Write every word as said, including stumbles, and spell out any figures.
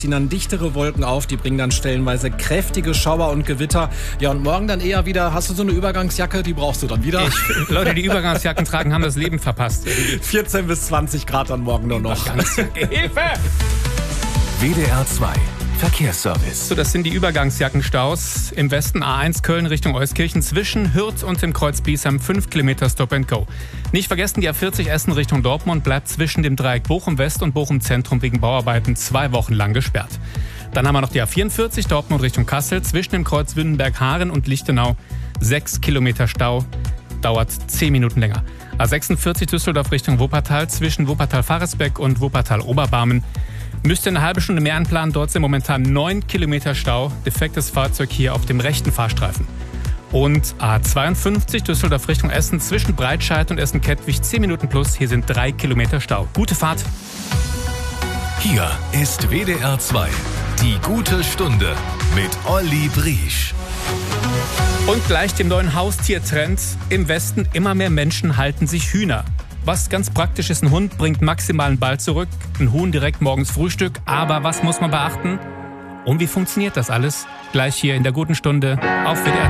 ziehen dann dichtere Wolken auf, die bringen dann stellenweise kräftige Schauer und Gewitter. Ja, und morgen dann eher wieder, hast du so eine Übergangsjacke, die brauchst du dann wieder. Ich, Leute, die Übergangsjacken tragen, haben das Leben verpasst. vierzehn bis zwanzig Grad dann morgen nur noch. Hilfe! W D R zwei Verkehrsservice. So, das sind die Übergangsjackenstaus. Im Westen A eins Köln Richtung Euskirchen zwischen Hürth und dem Kreuz Biesheim fünf Kilometer Stop and Go. Nicht vergessen, die A vierzig Essen Richtung Dortmund bleibt zwischen dem Dreieck Bochum West und Bochum Zentrum wegen Bauarbeiten zwei Wochen lang gesperrt. Dann haben wir noch die A vierundvierzig Dortmund Richtung Kassel zwischen dem Kreuz Wünnenberg-Haaren und Lichtenau. Sechs Kilometer Stau, dauert zehn Minuten länger. A sechsundvierzig Düsseldorf Richtung Wuppertal zwischen Wuppertal-Faresbeck und Wuppertal-Oberbarmen. Müsst ihr eine halbe Stunde mehr anplanen, dort sind momentan neun Kilometer Stau. Defektes Fahrzeug hier auf dem rechten Fahrstreifen. Und A zweiundfünfzig Düsseldorf Richtung Essen zwischen Breitscheid und Essen-Kettwig zehn Minuten plus. Hier sind drei Kilometer Stau. Gute Fahrt. Hier ist W D R zwei, die gute Stunde mit Olli Briesch. Und gleich dem neuen Haustiertrend. Im Westen immer mehr Menschen halten sich Hühner. Was ganz praktisch ist, ein Hund bringt maximalen Ball zurück, ein Huhn direkt morgens Frühstück. Aber was muss man beachten? Und wie funktioniert das alles? Gleich hier in der guten Stunde auf W D R zwei.